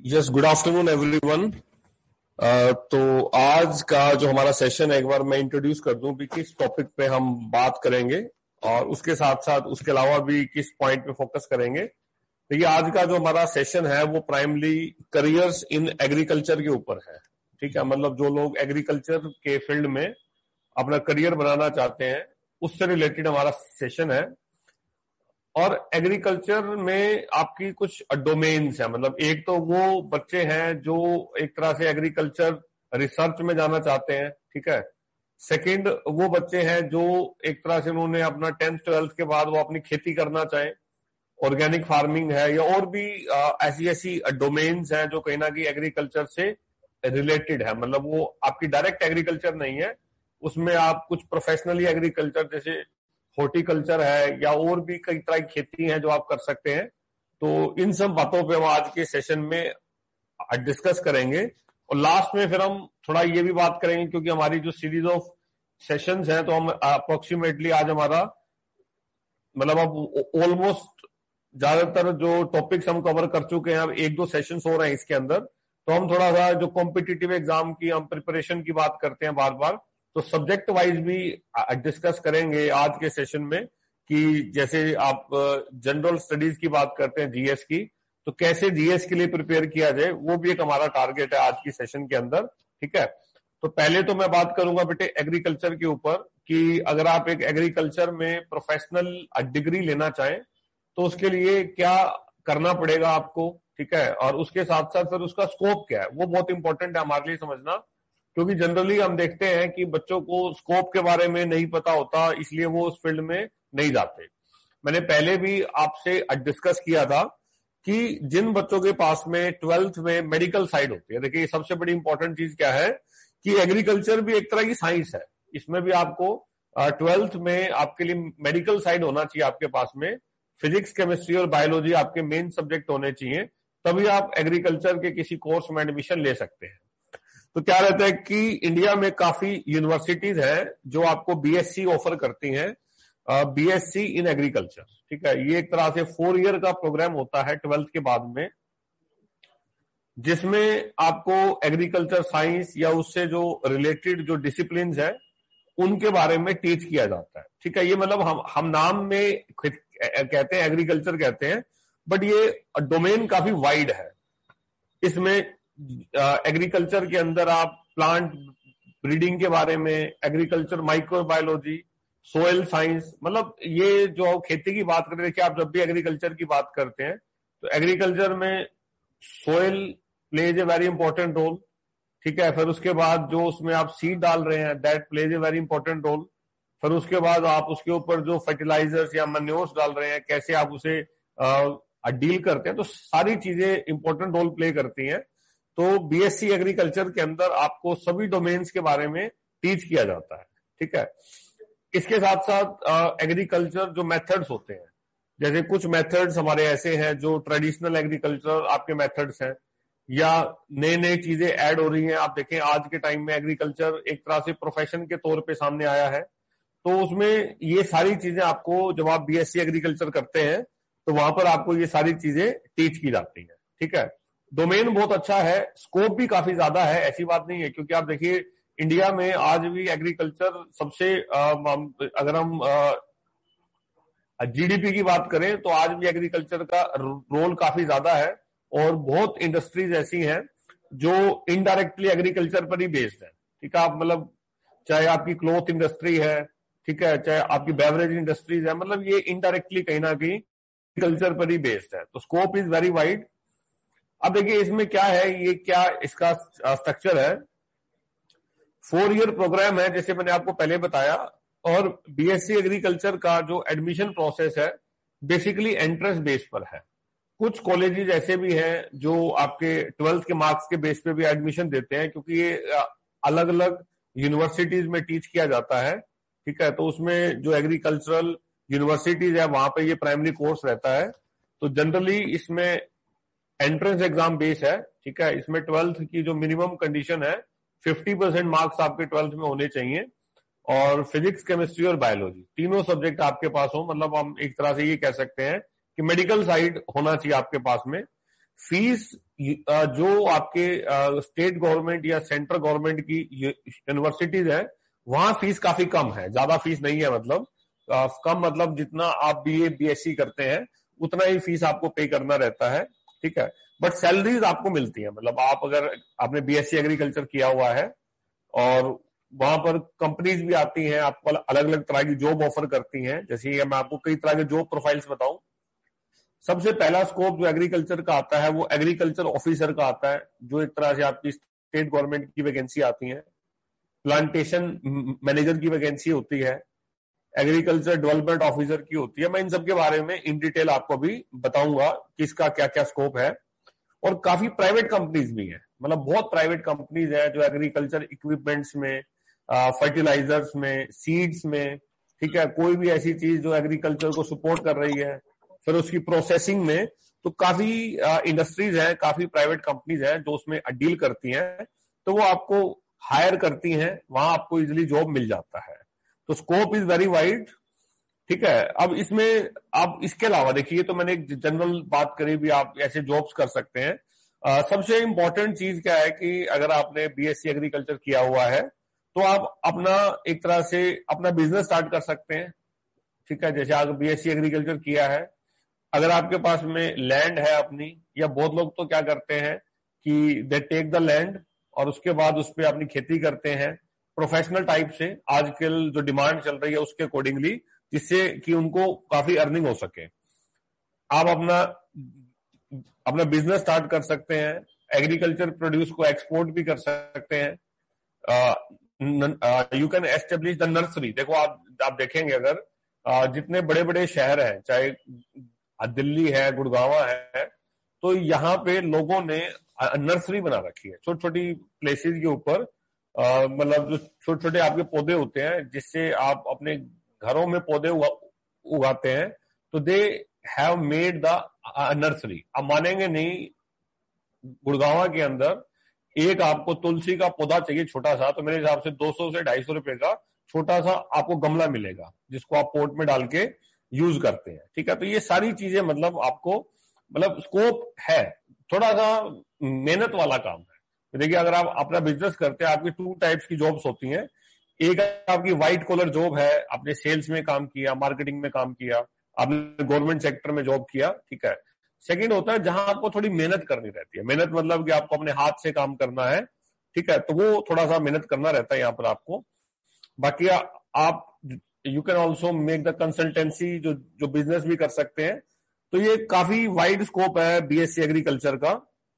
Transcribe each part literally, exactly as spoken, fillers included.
Yes, good afternoon everyone. तो आज का जो हमारा सेशन है, एक बार मैं इंट्रोड्यूस कर दूं भी किस टॉपिक पे हम बात करेंगे और उसके साथ साथ उसके अलावा भी किस पॉइंट पे फोकस करेंगे। देखिए, आज का जो हमारा सेशन है वो प्राइमली करियर्स इन एग्रीकल्चर के ऊपर है। ठीक है, मतलब जो लोग एग्रीकल्चर के फील्ड में अपना करियर बनाना चाहते हैं उससे रिलेटेड हमारा सेशन है। और एग्रीकल्चर में आपकी कुछ डोमेन्स है, मतलब एक तो वो बच्चे हैं जो एक तरह से एग्रीकल्चर रिसर्च में जाना चाहते हैं। ठीक है, सेकंड वो बच्चे हैं जो एक तरह से उन्होंने अपना टेंथ ट्वेल्थ के बाद वो अपनी खेती करना चाहें, ऑर्गेनिक फार्मिंग है या और भी ऐसी ऐसी डोमेन्स हैं जो कहीं ना कहीं एग्रीकल्चर से रिलेटेड है। मतलब वो आपकी डायरेक्ट एग्रीकल्चर नहीं है, उसमें आप कुछ प्रोफेशनली एग्रीकल्चर जैसे हॉर्टिकल्चर है या और भी कई तरह की खेती है जो आप कर सकते हैं। तो इन सब बातों पे हम आज के सेशन में डिस्कस करेंगे और लास्ट में फिर हम थोड़ा ये भी बात करेंगे, क्योंकि हमारी जो सीरीज ऑफ सेशंस हैं तो हम अप्रोक्सीमेटली आज हमारा मतलब अब ऑलमोस्ट ज्यादातर जो टॉपिक्स हम कवर कर चुके हैं, अब एक दो सेशंस हो रहे हैं इसके अंदर। तो हम थोड़ा सा जो कॉम्पिटिटिव एग्जाम की हम प्रिपरेशन की बात करते हैं बार बार, तो सब्जेक्ट वाइज भी डिस्कस करेंगे आज के सेशन में कि जैसे आप जनरल स्टडीज की बात करते हैं जीएस की, तो कैसे जीएस के लिए प्रिपेयर किया जाए वो भी एक हमारा टारगेट है आज की सेशन के अंदर। ठीक है, तो पहले तो मैं बात करूंगा बेटे एग्रीकल्चर के ऊपर कि अगर आप एक एग्रीकल्चर में प्रोफेशनल डिग्री लेना चाहें तो उसके लिए क्या करना पड़ेगा आपको। ठीक है, और उसके साथ साथ फिर उसका स्कोप क्या है वो बहुत इंपॉर्टेंट है हमारे लिए समझना, क्योंकि जनरली हम देखते हैं कि बच्चों को स्कोप के बारे में नहीं पता होता, इसलिए वो उस फील्ड में नहीं जाते। मैंने पहले भी आपसे डिस्कस किया था कि जिन बच्चों के पास में ट्वेल्थ में मेडिकल साइड होती है, देखिए सबसे बड़ी इंपॉर्टेंट चीज क्या है कि एग्रीकल्चर भी एक तरह की साइंस है, इसमें भी आपको ट्वेल्थ में आपके लिए मेडिकल साइड होना चाहिए आपके पास में, फिजिक्स केमिस्ट्री और बायोलॉजी आपके मेन सब्जेक्ट होने चाहिए, तभी आप एग्रीकल्चर के किसी कोर्स में एडमिशन ले सकते हैं। तो क्या रहता है कि इंडिया में काफी यूनिवर्सिटीज हैं जो आपको बीएससी ऑफर करती हैं, बीएससी इन एग्रीकल्चर। ठीक है, ये एक तरह से फोर ईयर का प्रोग्राम होता है ट्वेल्थ के बाद में, जिसमें आपको एग्रीकल्चर साइंस या उससे जो रिलेटेड जो डिसिप्लिन है उनके बारे में टीच किया जाता है। ठीक है, ये मतलब हम हम नाम में कहते हैं एग्रीकल्चर कहते हैं, बट ये डोमेन काफी वाइड है। इसमें एग्रीकल्चर uh, के अंदर आप प्लांट ब्रीडिंग के बारे में, एग्रीकल्चर माइक्रोबायोलॉजी, सोयल साइंस, मतलब ये जो खेती की बात करें, देखिए आप जब भी एग्रीकल्चर की बात करते हैं तो एग्रीकल्चर में soil plays a very important role. ठीक है, फिर उसके बाद जो उसमें आप सीड डाल रहे हैं that plays a very important role. फिर उसके बाद आप उसके ऊपर जो फर्टिलाइजर्स या मैन्योर्स डाल रहे हैं कैसे आप उसे डील करते हैं, तो सारी चीजें इंपॉर्टेंट रोल प्ले करती हैं। तो बीएससी एग्रीकल्चर के अंदर आपको सभी डोमेन्स के बारे में टीच किया जाता है। ठीक है, इसके साथ साथ एग्रीकल्चर जो मेथड्स होते हैं, जैसे कुछ मेथड्स हमारे ऐसे हैं जो ट्रेडिशनल एग्रीकल्चर आपके मेथड्स हैं, या नए नए चीजें ऐड हो रही हैं। आप देखें आज के टाइम में एग्रीकल्चर एक तरह से प्रोफेशन के तौर पे सामने आया है, तो उसमें ये सारी चीजें आपको जब आप बीएससी एग्रीकल्चर करते हैं तो वहां पर आपको ये सारी चीजें टीच की जाती हैं। ठीक है, डोमेन बहुत अच्छा है, स्कोप भी काफी ज्यादा है, ऐसी बात नहीं है, क्योंकि आप देखिए इंडिया में आज भी एग्रीकल्चर सबसे अगर हम जीडीपी की बात करें तो आज भी एग्रीकल्चर का रोल काफी ज्यादा है, और बहुत इंडस्ट्रीज ऐसी हैं जो इनडायरेक्टली एग्रीकल्चर पर ही बेस्ड है। ठीक है, आप मतलब चाहे आपकी क्लॉथ इंडस्ट्री है, ठीक है, चाहे आपकी बेवरेज इंडस्ट्रीज है, मतलब ये इनडायरेक्टली कहीं ना कहीं एग्रीकल्चर पर ही बेस्ड है। तो स्कोप इज वेरी वाइड। अब देखिए इसमें क्या है, ये क्या इसका स्ट्रक्चर है। फोर ईयर प्रोग्राम है जैसे मैंने आपको पहले बताया, और बीएससी एग्रीकल्चर का जो एडमिशन प्रोसेस है बेसिकली एंट्रेंस बेस पर है। कुछ कॉलेजेस ऐसे भी हैं जो आपके ट्वेल्थ के मार्क्स के बेस पे भी एडमिशन देते हैं, क्योंकि ये अलग अलग यूनिवर्सिटीज में टीच किया जाता है। ठीक है, तो उसमें जो एग्रीकल्चरल यूनिवर्सिटीज है वहां पे ये प्राइमरी कोर्स रहता है। तो जनरली इसमें एंट्रेंस एग्जाम बेस है। ठीक है, इसमें ट्वेल्थ की जो मिनिमम कंडीशन है फिफ्टी परसेंट मार्क्स आपके ट्वेल्थ में होने चाहिए, और फिजिक्स केमिस्ट्री और बायोलॉजी तीनों सब्जेक्ट आपके पास हो। मतलब हम एक तरह से ये कह सकते हैं कि मेडिकल साइड होना चाहिए आपके पास में। फीस जो आपके स्टेट गवर्नमेंट या सेंट्रल गवर्नमेंट की यूनिवर्सिटीज है वहां फीस काफी कम है, ज्यादा फीस नहीं है, मतलब आ, कम मतलब जितना आप बीए बीएससी करते हैं उतना ही फीस आपको पे करना रहता है, ठीक है। बट सैलरीज आपको मिलती है, मतलब आप अगर आपने बीएससी एग्रीकल्चर किया हुआ है और वहां पर कंपनीज भी आती हैं, आपको अलग अलग तरह की जॉब ऑफर करती हैं। जैसे मैं आपको कई तरह के जॉब प्रोफाइल्स बताऊं। सबसे पहला स्कोप जो एग्रीकल्चर का आता है वो एग्रीकल्चर ऑफिसर का आता है, जो एक तरह से आपकी स्टेट गवर्नमेंट की वैकेंसी आती है। प्लांटेशन मैनेजर की वैकेंसी होती है, एग्रीकल्चर डेवलपमेंट ऑफिसर की होती है। मैं इन सब के बारे में इन डिटेल आपको भी बताऊंगा कि इसका क्या क्या स्कोप है। और काफी प्राइवेट कंपनीज भी हैं, मतलब बहुत प्राइवेट कंपनीज हैं जो एग्रीकल्चर इक्विपमेंट्स में, फर्टिलाइजर्स में, सीड्स में, ठीक है, कोई भी ऐसी चीज जो एग्रीकल्चर को सपोर्ट कर रही है, फिर उसकी प्रोसेसिंग में, तो काफी इंडस्ट्रीज हैं, काफी प्राइवेट कंपनीज हैं जो उसमें डील करती हैं, तो वो आपको हायर करती हैं, वहां आपको इजिली जॉब मिल जाता है। तो स्कोप इज वेरी वाइड, ठीक है। अब इसमें आप इसके अलावा देखिए, तो मैंने एक जनरल बात करी भी, आप ऐसे जॉब्स कर सकते हैं। आ, सबसे इंपॉर्टेंट चीज क्या है कि अगर आपने बीएससी एग्रीकल्चर किया हुआ है तो आप अपना एक तरह से अपना बिजनेस स्टार्ट कर सकते हैं, ठीक है। जैसे आप बीएससी एग्रीकल्चर किया है, अगर आपके पास में लैंड है अपनी, या बहुत लोग तो क्या करते हैं कि दे टेक द लैंड और उसके बाद उस पर अपनी खेती करते हैं प्रोफेशनल टाइप से, आजकल जो डिमांड चल रही है उसके अकॉर्डिंगली, जिससे कि उनको काफी अर्निंग हो सके। आप अपना अपना बिजनेस स्टार्ट कर सकते हैं, एग्रीकल्चर प्रोड्यूस को एक्सपोर्ट भी कर सकते हैं। You can establish the nursery. देखो आप आप देखेंगे अगर uh, जितने बड़े बड़े शहर हैं, चाहे दिल्ली है, गुड़गांव है, तो यहाँ पे लोगों ने नर्सरी बना रखी है, छोटी छोटी प्लेसेस के ऊपर, मतलब जो छोटे छोटे आपके पौधे होते हैं जिससे आप अपने घरों में पौधे उगा, उगाते हैं, तो they have made the nursery. आप मानेंगे नहीं, गुड़गांव के अंदर एक आपको तुलसी का पौधा चाहिए छोटा सा, तो मेरे हिसाब से दो सौ से ढाई सौ रुपए का छोटा सा आपको गमला मिलेगा, जिसको आप पोर्ट में डाल के यूज करते हैं, ठीक है। तो ये सारी चीजें मतलब आपको मतलब स्कोप है, थोड़ा सा मेहनत वाला काम है। देखिए अगर आप अपना बिजनेस करते हैं, आपकी टू टाइप्स की जॉब्स होती हैं। एक आपकी व्हाइट कॉलर जॉब है, आपने सेल्स में काम किया, मार्केटिंग में काम किया, आपने गवर्नमेंट सेक्टर में जॉब किया, ठीक है। सेकंड होता है जहां आपको थोड़ी मेहनत करनी रहती है। मेहनत मतलब कि आपको अपने हाथ से काम करना है, ठीक है, तो वो थोड़ा सा मेहनत करना रहता है यहाँ पर आपको। बाकी आप you can also make the consultancy, जो जो बिजनेस भी कर सकते हैं। तो ये काफी वाइड स्कोप है बीएससी एग्रीकल्चर का,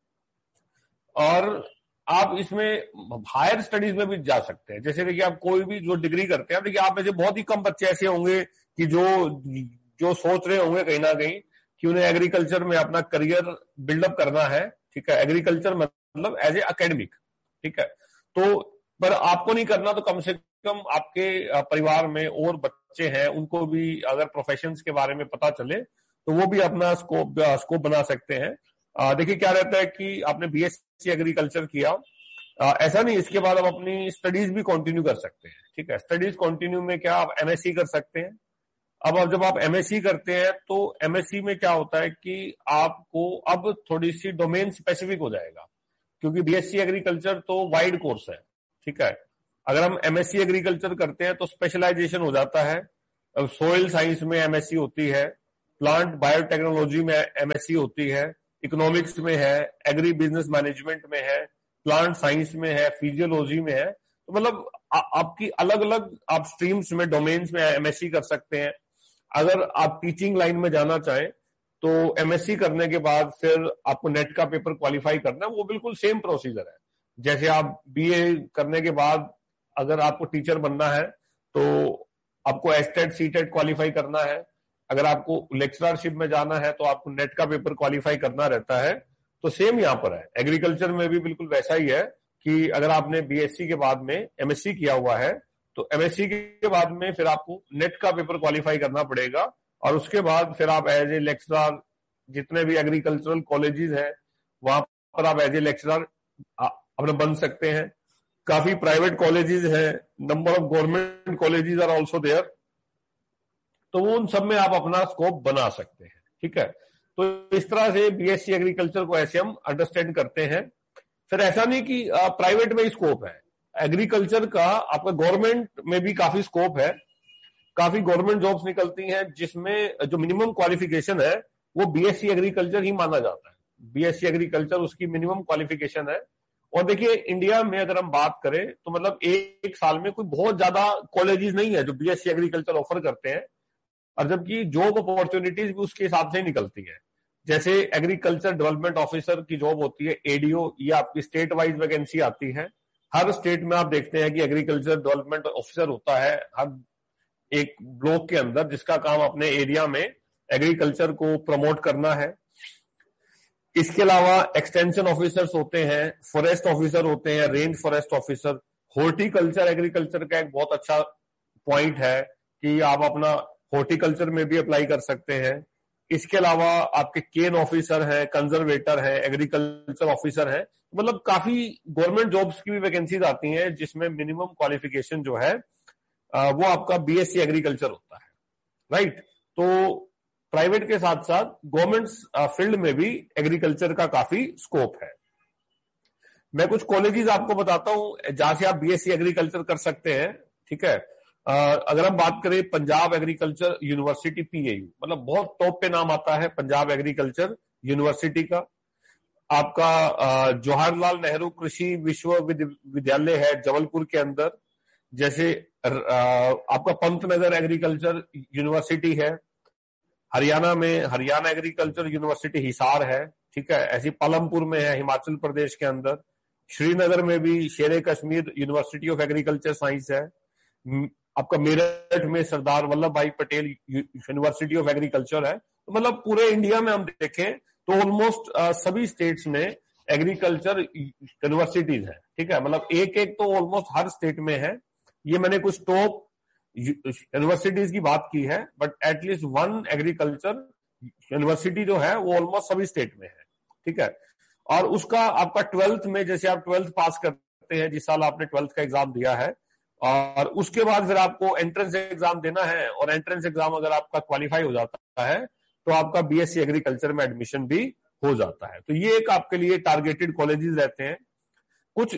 और आप इसमें हायर स्टडीज में भी जा सकते हैं। जैसे देखिए आप कोई भी जो डिग्री करते हैं, देखिए आप में से बहुत ही कम बच्चे ऐसे होंगे कि जो जो सोच रहे होंगे कहीं ना कहीं कि उन्हें एग्रीकल्चर में अपना करियर बिल्डअप करना है, ठीक है। एग्रीकल्चर मतलब एज ए एकेडमिक, ठीक है। तो पर आपको नहीं करना, तो कम से कम आपके परिवार में और बच्चे हैं, उनको भी अगर प्रोफेशंस के बारे में पता चले तो वो भी अपना स्कोप स्कोप बना सकते हैं। देखिए क्या रहता है कि आपने बीएससी एग्रीकल्चर किया, आ, ऐसा नहीं, इसके बाद आप अपनी स्टडीज भी कंटिन्यू कर सकते हैं, ठीक है। स्टडीज कंटिन्यू में क्या आप एमएससी कर सकते हैं। अब अब जब आप एमएससी करते हैं तो एमएससी में क्या होता है कि आपको अब थोड़ी सी डोमेन स्पेसिफिक हो जाएगा, क्योंकि बीएससी एग्रीकल्चर तो वाइड कोर्स है, ठीक है। अगर हम एमएससी एग्रीकल्चर करते हैं तो स्पेशलाइजेशन हो जाता है। अब सोइल साइंस में एमएससी होती है, प्लांट बायोटेक्नोलॉजी में एमएससी होती है, इकोनॉमिक्स में है, एग्री बिजनेस मैनेजमेंट में है, प्लांट साइंस में है, फिजियोलॉजी में है। तो मतलब आ, आपकी अलग अलग आप स्ट्रीम्स में, डोमेन्स में एमएससी कर सकते हैं। अगर आप टीचिंग लाइन में जाना चाहें तो एमएससी करने के बाद फिर आपको नेट का पेपर क्वालिफाई करना है, वो बिल्कुल सेम प्रोसीजर है। जैसे आप बीए करने के बाद अगर आपको टीचर बनना है तो आपको एस्टेट सीटेट क्वालिफाई करना है। अगर आपको लेक्चरशिप में जाना है तो आपको नेट का पेपर क्वालिफाई करना रहता है। तो सेम यहाँ पर है, एग्रीकल्चर में भी बिल्कुल वैसा ही है कि अगर आपने बीएससी के बाद में एमएससी किया हुआ है तो एमएससी के बाद में फिर आपको नेट का पेपर क्वालिफाई करना पड़ेगा, और उसके बाद फिर आप एज ए लेक्चरर, जितने भी एग्रीकल्चरल कॉलेजेस हैं वहां पर आप एज ए लेक्चरर अपने बन सकते हैं। काफी प्राइवेट कॉलेजेस हैं, number of government colleges are also there, तो वो उन सब में आप अपना स्कोप बना सकते हैं, ठीक है। तो इस तरह से बीएससी एग्रीकल्चर को ऐसे हम अंडरस्टैंड करते हैं। फिर ऐसा नहीं कि प्राइवेट में ही स्कोप है, एग्रीकल्चर का आपका गवर्नमेंट में भी काफी स्कोप है। काफी गवर्नमेंट जॉब्स निकलती हैं जिसमें जो मिनिमम क्वालिफिकेशन है वो बीएससी एग्रीकल्चर ही माना जाता है। बीएससी एग्रीकल्चर उसकी मिनिमम क्वालिफिकेशन है। और देखिए इंडिया में अगर हम बात करें तो मतलब एक, एक साल में कोई बहुत ज्यादा कॉलेजेस नहीं है जो बीएससी एग्रीकल्चर ऑफर करते हैं, और जबकि जॉब अपॉर्चुनिटीज भी उसके हिसाब से निकलती है। जैसे एग्रीकल्चर डेवलपमेंट ऑफिसर की जॉब होती है एडीओ, ये आपकी स्टेट वाइज वैकेंसी आती है। हर स्टेट में आप देखते हैं कि एग्रीकल्चर डेवलपमेंट ऑफिसर होता है हर एक ब्लॉक के अंदर, जिसका काम अपने एरिया में एग्रीकल्चर को प्रमोट करना है। इसके अलावा एक्सटेंशन ऑफिसर्स होते हैं, फॉरेस्ट ऑफिसर होते हैं, range forest officer. Horticulture agriculture का एक बहुत अच्छा पॉइंट है कि आप अपना हॉर्टिकल्चर में भी अप्लाई कर सकते हैं। इसके अलावा आपके केन ऑफिसर है, कंजर्वेटर है, एग्रीकल्चर ऑफिसर है। मतलब काफी गवर्नमेंट जॉब्स की भी वैकेंसीज आती हैं जिसमें मिनिमम क्वालिफिकेशन जो है वो आपका बीएससी एग्रीकल्चर होता है, राइट। तो प्राइवेट के साथ साथ गवर्नमेंट फील्ड में भी एग्रीकल्चर का काफी स्कोप है। मैं कुछ कॉलेजेस आपको बताता हूं जहां से आप बीएससी एग्रीकल्चर कर सकते हैं, ठीक है। अगर हम बात करें पंजाब एग्रीकल्चर यूनिवर्सिटी पीएयू, मतलब बहुत टॉप पे नाम आता है पंजाब एग्रीकल्चर यूनिवर्सिटी का। आपका जवाहरलाल नेहरू कृषि विश्वविद्यालय है जबलपुर के अंदर। जैसे आपका पंतनगर एग्रीकल्चर यूनिवर्सिटी है हरियाणा में, हरियाणा एग्रीकल्चर यूनिवर्सिटी हिसार है, ठीक है। ऐसी पालमपुर में है हिमाचल प्रदेश के अंदर। श्रीनगर में भी शेर Kashmir university of agriculture science है। आपका मेरठ में सरदार वल्लभ भाई पटेल यूनिवर्सिटी ऑफ एग्रीकल्चर है। तो मतलब पूरे इंडिया में हम देखें तो ऑलमोस्ट सभी स्टेट्स में एग्रीकल्चर यूनिवर्सिटीज है, ठीक है। मतलब एक एक तो ऑलमोस्ट हर स्टेट में है। ये मैंने कुछ टॉप यूनिवर्सिटीज की बात की है, but at least one agriculture university जो है वो ऑलमोस्ट सभी स्टेट में है, ठीक है। और उसका आपका ट्वेल्थ में, जैसे आप ट्वेल्थ पास करते हैं, जिस साल आपने ट्वेल्थ का एग्जाम दिया है, और उसके बाद फिर आपको एंट्रेंस एग्जाम देना है, और एंट्रेंस एग्जाम अगर आपका क्वालिफाई हो जाता है तो आपका बीएससी एग्रीकल्चर में एडमिशन भी हो जाता है। तो ये एक आपके लिए टारगेटेड कॉलेजेस रहते हैं। कुछ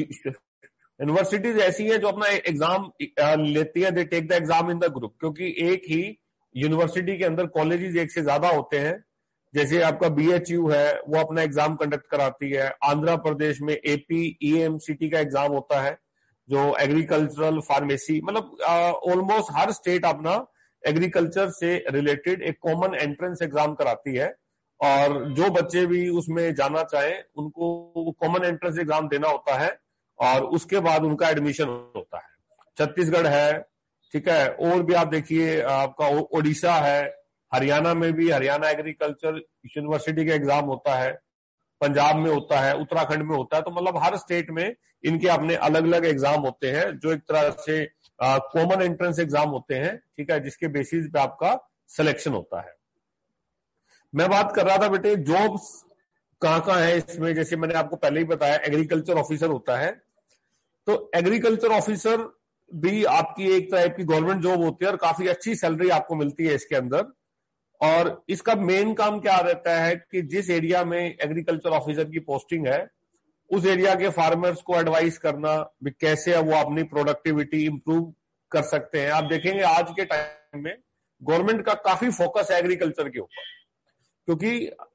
यूनिवर्सिटीज ऐसी हैं जो अपना एग्जाम लेती है, they take the exam in the group, क्योंकि एक ही यूनिवर्सिटी के अंदर कॉलेजेस एक से ज्यादा होते हैं। जैसे आपका बीएचयू है वो अपना एग्जाम कंडक्ट कराती है। आंध्र प्रदेश में एपी ईएमसीटी का एग्जाम होता है जो एग्रीकल्चरल फार्मेसी, मतलब ऑलमोस्ट हर स्टेट अपना एग्रीकल्चर से रिलेटेड एक कॉमन एंट्रेंस एग्जाम कराती है, और जो बच्चे भी उसमें जाना चाहें उनको कॉमन एंट्रेंस एग्जाम देना होता है, और उसके बाद उनका एडमिशन होता है। छत्तीसगढ़ है, ठीक है। और भी आप देखिए आपका ओडिशा है, हरियाणा में भी हरियाणा एग्रीकल्चर यूनिवर्सिटी का एग्जाम होता है, पंजाब में होता है, उत्तराखंड में होता है। तो मतलब हर स्टेट में इनके अपने अलग अलग एग्जाम होते हैं जो एक तरह से कॉमन एंट्रेंस एग्जाम होते हैं, ठीक है, जिसके बेसिस पे आपका सिलेक्शन होता है। मैं बात कर रहा था बेटे जॉब्स कहां कहां है इसमें। जैसे मैंने आपको पहले ही बताया एग्रीकल्चर ऑफिसर होता है, तो एग्रीकल्चर ऑफिसर भी आपकी एक टाइप की गवर्नमेंट जॉब होती है और काफी अच्छी सैलरी आपको मिलती है इसके अंदर। और इसका मेन काम क्या रहता है कि जिस एरिया में एग्रीकल्चर ऑफिसर की पोस्टिंग है उस एरिया के फार्मर्स को एडवाइस करना भी कैसे वो अपनी प्रोडक्टिविटी इंप्रूव कर सकते हैं। आप देखेंगे आज के टाइम में गवर्नमेंट का काफी फोकस है एग्रीकल्चर के ऊपर, क्योंकि